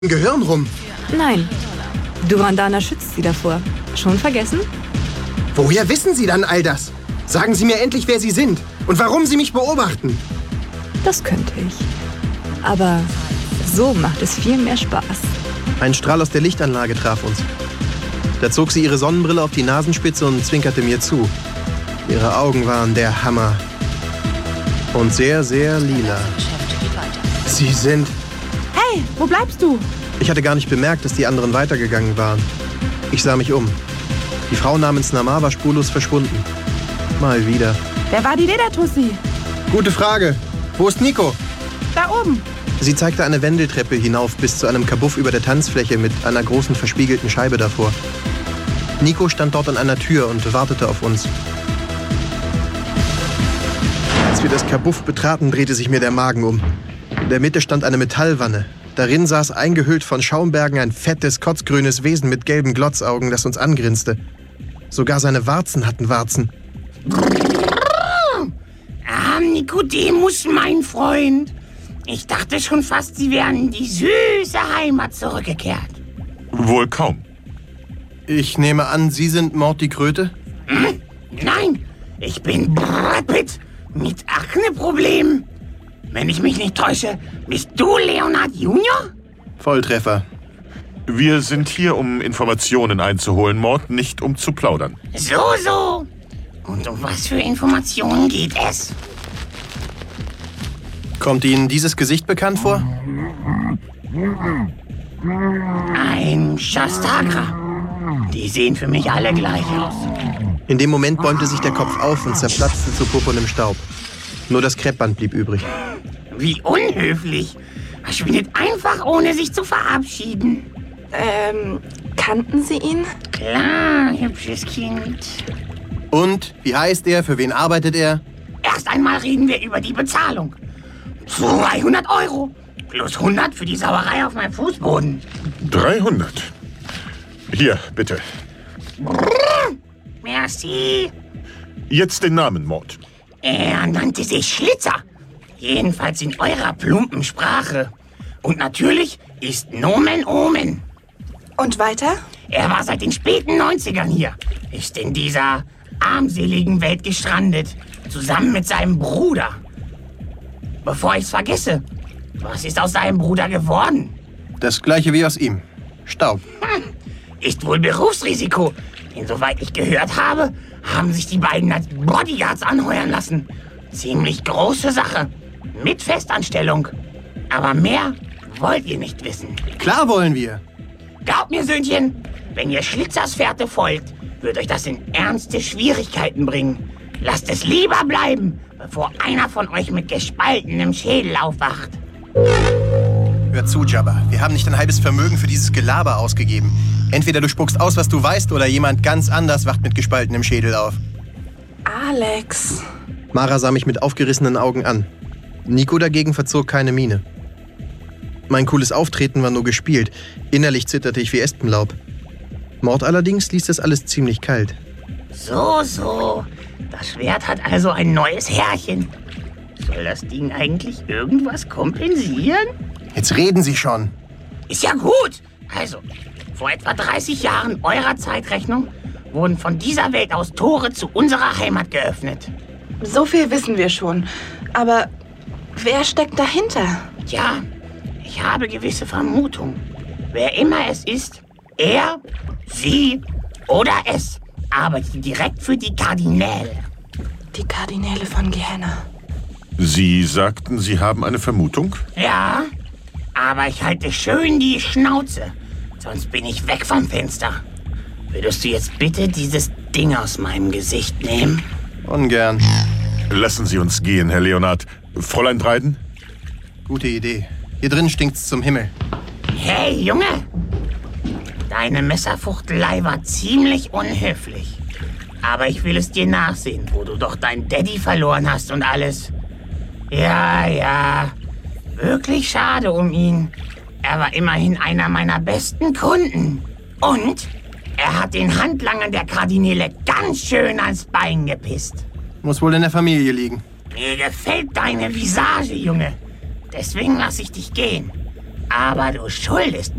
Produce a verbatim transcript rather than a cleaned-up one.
Gehirn rum. Nein. Durandana schützt sie davor. Schon vergessen? Woher wissen Sie dann all das? Sagen Sie mir endlich, wer Sie sind und warum Sie mich beobachten. Das könnte ich. Aber so macht es viel mehr Spaß. Ein Strahl aus der Lichtanlage traf uns. Da zog sie ihre Sonnenbrille auf die Nasenspitze und zwinkerte mir zu. Ihre Augen waren der Hammer. Und sehr, sehr lila. Sie sind... Hey, wo bleibst du? Ich hatte gar nicht bemerkt, dass die anderen weitergegangen waren. Ich sah mich um. Die Frau namens Namar war spurlos verschwunden. Mal wieder. Wer war die Ledertussi? Gute Frage. Wo ist Nico? Da oben. Sie zeigte eine Wendeltreppe hinauf bis zu einem Kabuff über der Tanzfläche mit einer großen verspiegelten Scheibe davor. Nico stand dort an einer Tür und wartete auf uns. Als wir das Kabuff betraten, drehte sich mir der Magen um. In der Mitte stand eine Metallwanne. Darin saß eingehüllt von Schaumbergen ein fettes, kotzgrünes Wesen mit gelben Glotzaugen, das uns angrinste. Sogar seine Warzen hatten Warzen. Ah, Nikodemus, mein Freund. Ich dachte schon fast, Sie wären in die süße Heimat zurückgekehrt. Wohl kaum. Ich nehme an, Sie sind Mord die Kröte? Hm? Nein, ich bin Brad Pitt mit Akneproblemen. Wenn ich mich nicht täusche, bist du Leonard Junior? Volltreffer. Wir sind hier, um Informationen einzuholen, Mord, nicht um zu plaudern. So, so. Und um was für Informationen geht es? Kommt Ihnen dieses Gesicht bekannt vor? Ein Shastagra. Die sehen für mich alle gleich aus. In dem Moment bäumte sich der Kopf auf und zerplatzte zu purpurnem Staub. Nur das Kreppband blieb übrig. Wie unhöflich. Verschwindet einfach, ohne sich zu verabschieden. Ähm, kannten Sie ihn? Klar, hübsches Kind. Und? Wie heißt er? Für wen arbeitet er? Erst einmal reden wir über die Bezahlung. zweihundert Euro. Plus hundert für die Sauerei auf meinem Fußboden. dreihundert. Hier, bitte. Brrr, merci. Jetzt den Namen, Mord. Er nannte sich Schlitzer. Jedenfalls in eurer plumpen Sprache. Und natürlich ist Nomen Omen. Und weiter? Er war seit den späten neunzigern hier. Ist in dieser armseligen Welt gestrandet. Zusammen mit seinem Bruder. Bevor ich's vergesse, was ist aus seinem Bruder geworden? Das gleiche wie aus ihm. Staub. Hm, ist wohl Berufsrisiko. Denn soweit ich gehört habe, haben sich die beiden als Bodyguards anheuern lassen. Ziemlich große Sache. Mit Festanstellung. Aber mehr wollt ihr nicht wissen. Klar wollen wir. Glaubt mir, Söhnchen, wenn ihr Schlitzers Fährte folgt, wird euch das in ernste Schwierigkeiten bringen. Lasst es lieber bleiben, bevor einer von euch mit gespaltenem Schädel aufwacht. Hör zu, Jabba. Wir haben nicht ein halbes Vermögen für dieses Gelaber ausgegeben. Entweder du spuckst aus, was du weißt, oder jemand ganz anders wacht mit gespaltenem Schädel auf. Alex. Mara sah mich mit aufgerissenen Augen an. Nico dagegen verzog keine Miene. Mein cooles Auftreten war nur gespielt. Innerlich zitterte ich wie Espenlaub. Mord allerdings ließ das alles ziemlich kalt. So, so. Das Schwert hat also ein neues Härchen. Soll das Ding eigentlich irgendwas kompensieren? Jetzt reden Sie schon. Ist ja gut. Also, vor etwa dreißig Jahren eurer Zeitrechnung wurden von dieser Welt aus Tore zu unserer Heimat geöffnet. So viel wissen wir schon. Aber wer steckt dahinter? Tja, ich habe gewisse Vermutungen. Wer immer es ist, er, sie oder es arbeitet direkt für die Kardinäle. Die Kardinäle von Gehenna. Sie sagten, Sie haben eine Vermutung? Ja, aber ich halte schön die Schnauze. Sonst bin ich weg vom Fenster. Würdest du jetzt bitte dieses Ding aus meinem Gesicht nehmen? Ungern. Lassen Sie uns gehen, Herr Leonard. Fräulein Dryden? Gute Idee. Hier drin stinkt's zum Himmel. Hey, Junge! Deine Messerfuchtelei war ziemlich unhöflich. Aber ich will es dir nachsehen, wo du doch deinen Daddy verloren hast und alles. Ja, ja. Wirklich schade um ihn. Er war immerhin einer meiner besten Kunden. Und er hat den Handlangern der Kardinäle ganz schön ans Bein gepisst. Muss wohl in der Familie liegen. Mir gefällt deine Visage, Junge. Deswegen lasse ich dich gehen. Aber du schuldest